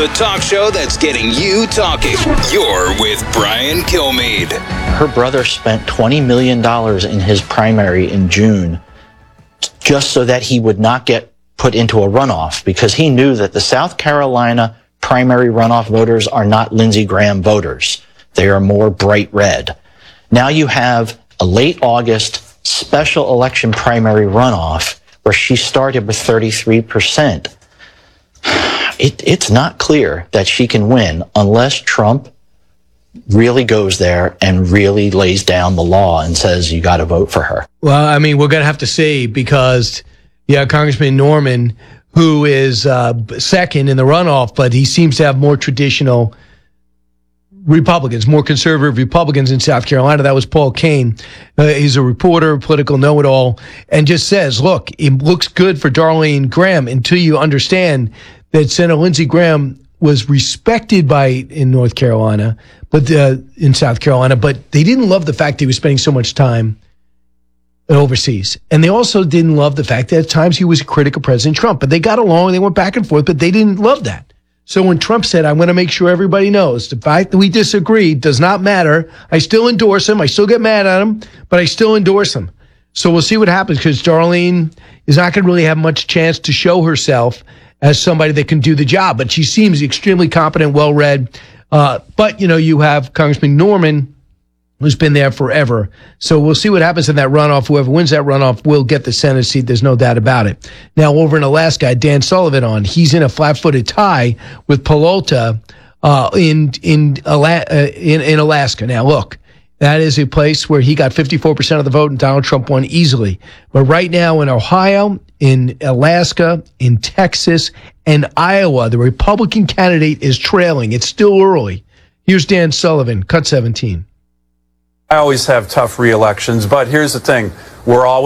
the talk show that's getting you talking. You're with Brian Kilmeade. Her brother spent $20 million in his primary in June just so that he would not get put into a runoff, because he knew that the South Carolina primary runoff voters are not Lindsey Graham voters. They are more bright red. Now you have a late August special election primary runoff where she started with 33%. It's not clear that she can win unless Trump really goes there and really lays down the law and says you got to vote for her. Well, I mean, we're going to have to see, because Congressman Norman, who is second in the runoff, but he seems to have more traditional Republicans, more conservative Republicans in South Carolina. That was Paul Kane. He's a reporter, political know-it-all, and just says, look, it looks good for Darlene Graham until you understand that Senator Lindsey Graham was respected in North Carolina, but in South Carolina, but they didn't love the fact he was spending so much time overseas. And they also didn't love the fact that at times he was a critic of President Trump, but they got along, they went back and forth, but they didn't love that. So when Trump said, I'm going to make sure everybody knows the fact that we disagree does not matter. I still endorse him. I still get mad at him, but I still endorse him. So we'll see what happens, because Darlene is not going to really have much chance to show herself as somebody that can do the job. But she seems extremely competent, well-read. But, you have Congressman Norman, who's been there forever. So we'll see what happens in that runoff. Whoever wins that runoff will get the Senate seat. There's no doubt about it. Now, over in Alaska, Dan Sullivan on. He's in a flat-footed tie with Pelota in Alaska. Now, look, that is a place where he got 54% of the vote and Donald Trump won easily. But right now in Ohio, in Alaska, in Texas, and Iowa, the Republican candidate is trailing. It's still early. Here's Dan Sullivan, Cut 17. I always have tough re-elections, but here's the thing. We're always